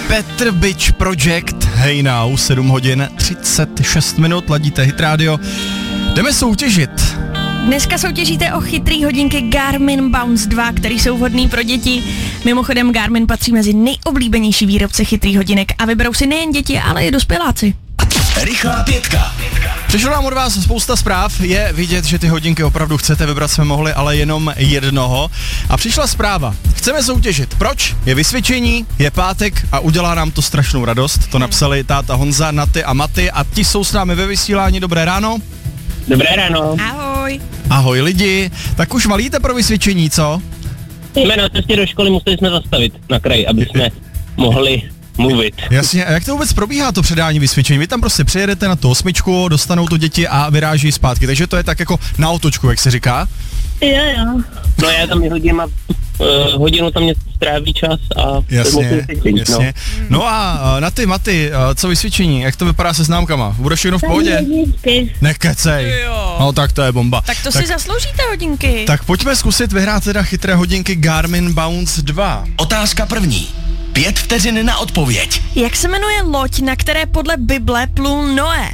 Petr Bitch Project, Hey Now, 7 hodin 36 minut, ladíte Hit Radio. Jdeme soutěžit. Dneska soutěžíte o chytrý hodinky Garmin Bounce 2, které jsou vhodný pro děti. Mimochodem Garmin patří mezi nejoblíbenější výrobce chytrých hodinek a vyberou si nejen děti, ale i dospěláci. Rychlá pětka. Přišlo nám od vás spousta zpráv, je vidět, že ty hodinky opravdu chcete, vybrat jsme mohli, ale jenom jednoho. A přišla zpráva, chceme soutěžit. Proč? Je vysvědčení, je pátek a udělá nám to strašnou radost. To napsali táta Honza, Naty a Maty a ti jsou s námi ve vysílání. Dobré ráno. Dobré ráno. Ahoj. Ahoj lidi, tak už valíte pro vysvědčení, co? Jsme na cestě do školy, museli jsme zastavit na kraji, aby jsme mohli mluvit. Jasně, a jak to vůbec probíhá to předání vysvědčení? Vy tam prostě přijedete na tu 8, dostanou to děti a vyráží zpátky, takže to je tak jako na otočku, jak se říká? Jo. No já tam hodinu tam mě stráví čas a... Jasně. No a na ty Maty, co vysvědčení, jak to vypadá se známkama? Bude všechno v pohodě? Nekecej. Jo. No tak to je bomba. Tak to si zasloužíte hodinky. Tak pojďme zkusit vyhrát teda chytré hodinky Garmin Bounce 2. Otázka první. 5 vteřin na odpověď. Jak se jmenuje loď, na které podle Bible plul Noé?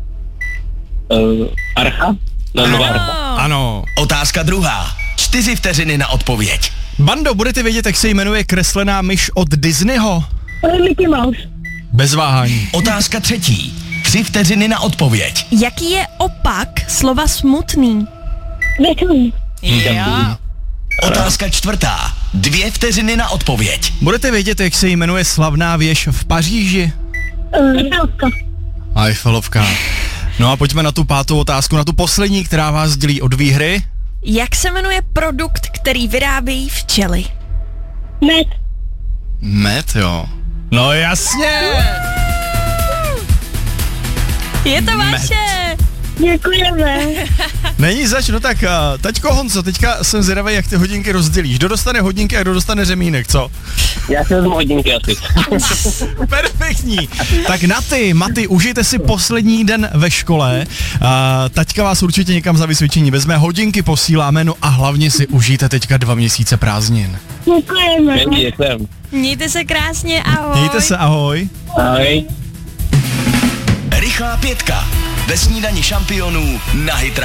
Archa? Nová archa. Ano. Otázka druhá. 4 vteřiny na odpověď. Bando, budete vědět, jak se jmenuje kreslená myš od Disneyho? Mickey Mouse. Bez váhání. Otázka třetí. 3 vteřiny na odpověď. Jaký je opak slova smutný? Veselý. Jo. Otázka čtvrtá. 2 vteřiny na odpověď. Budete vědět, jak se jmenuje slavná věž v Paříži? Eifelovka. Eiffelovka. No a pojďme na tu 5. otázku, na tu poslední, která vás dělí od výhry. Jak se jmenuje produkt, který vyrábějí včely? Med. Med, jo. No jasně! Je to Med. vaše! Děkujeme. Není zač, no tak taťko Honzo, teďka jsem zvědavý, jak ty hodinky rozdělíš. Kdo dostane hodinky a kdo dostane řemínek, co? Já si vezmu hodinky asi. Perfektní. Tak Maty, užijte si poslední den ve škole. Taťka vás určitě někam za vysvědčení vezme, hodinky posíláme, no a hlavně si užijte teďka 2 měsíce prázdnin. Děkujeme. Děkujeme. Mějte se krásně, ahoj. Mějte se, ahoj. Ahoj. Rychlá pětka. Ve snídani šampionů na Hit Radio.